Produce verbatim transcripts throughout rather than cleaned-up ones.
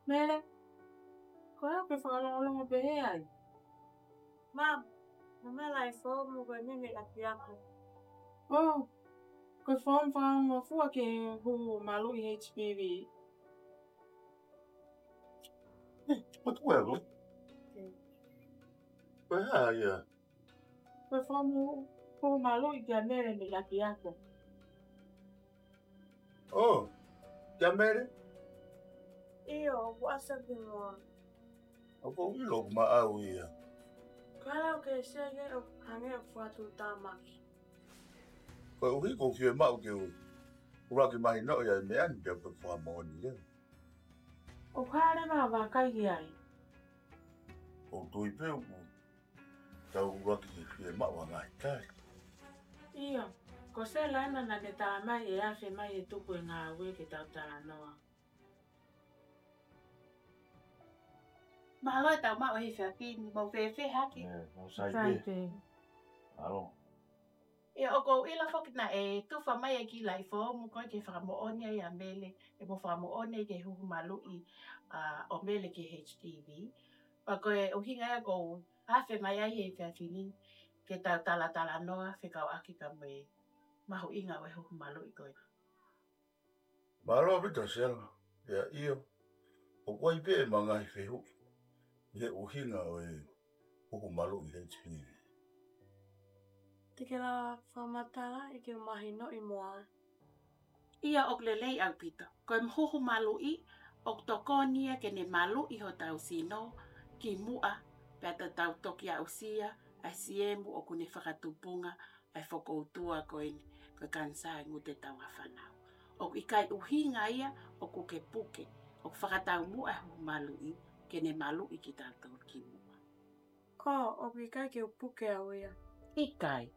Mele, koe ke whakalonga pehe ai? Mam, mama lai fo mo koe mimi la piako. Oh, koe whaam whaama fua ke hu malu i H P V. Eh, what well? Koe haa ia. Koe whaamu hu malu i kia mere me la piako. Oh, kia mere? Iyo, wasa bimoa. Ako ilo ma au ia. Kala o ke sege o hange o fuatu tamaki. Koe uhi ko fie mau ke u. Ura ki mahi no ia me ani pia pe wha maoni ia. O kāre mā wākai ai. O tui pe u. Tau ura ki fie mau a ngai tai. Iyo, ko se laina na te tā mai e awhi mai e tupu e ngā ue ke tau tā noa. Mahalo tau mau he whapini, mau whewhe haki. Mau sai Sai pe. pe. Alo. E o kou ila whoki na e tuwha mai e ki lai whō mu koe ke whakamoone i a mele, e mo whakamoone ke huhu malu i uh, o mele ke H P V. Pa koe o hinga e kou hawhe mai ai he whapini ke tau tala tala noa whekau aki ka me mahu inga o e huhu malu i koe. Malo pita sel. Ya iyo. O koi pe e mangai whehu. Ye uhinga o e huku malu i H P V. Te ke la whamatala i ke mahi no i moa. Ia ok lelei au pito. Koe mhuhu malu i, ok tokonia ke ne malu i ho tau sino, ki mua, peta tau toki au sia, ai siemu o kune whakatupunga, ai whakoutua koe koe kansa ngu te tau whanau. Ok ikai uhinga ia, ok uke puke, ok whakatau mua hu malu i, ke ne malu i ki tātou ki mua. Ko, o kai ke upuke au ia. Ikai.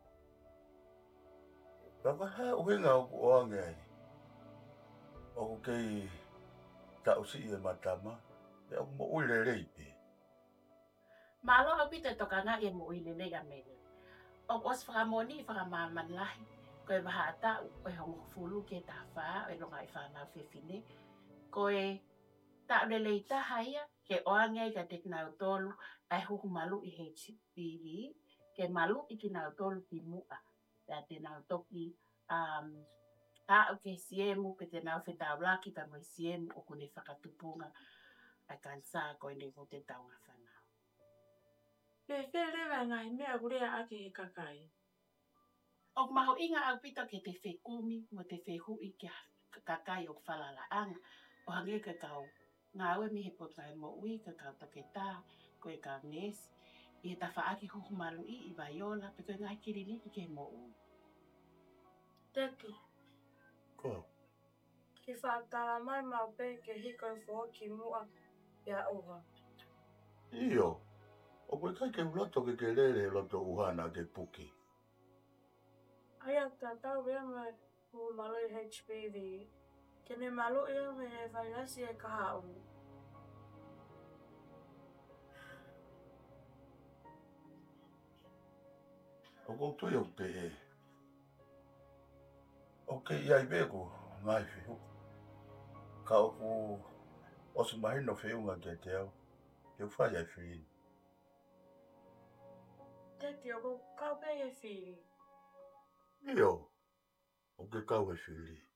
Raka hea uhinga o ku oange ai. O kei tau si e matama. E o mo uile reipe. Malo au pita toka nga e mo uile lega mele. O os whakamoni i whakamaman lahi. Koe waha ata koe hongo fulu ke ta wha, e longa i whanau whiwhine. Koe ta lelei taha ia, ke oange ka te kinau tolu, ai huku malu i H P V, ke malu i kinau tolu ki mua. Pea te nau toki, um, a o ke siemu, ke te nau whetau laki pa mai siemu o kune whakatupunga ai kansa koe ne mo te taunga whanau. Pe whe lewa ngai mea kurea ake he kakai. O maho inga au pita ke te whekumi mo te whehui ki kakai o whalalaanga. O hange ka kau ngā ue mi he potai mo ui ka kau take tā, koe kau nes. I he tawhaaki huhu malu i i Vaiola, pe koe ngai kiriniki ke mo ui. Teki, Ko. ki whaatala mai mau pe ke hiko i fo ki mua ia oha. Iyo. O koe kai ke ulato ke ke lere loto uhana ke puki. Aia ta tau rea mai hu malu i H P V. Ke ne malu ia me he whainasi e kaha u. O ko tui o te e. O ke iai beko ngai whihu. Ka o ku osu mahi no whiunga ke te au. Ke whai ai whiri. Teki, o ko kau pe e whiri. Iyo. O ke kau e whiri.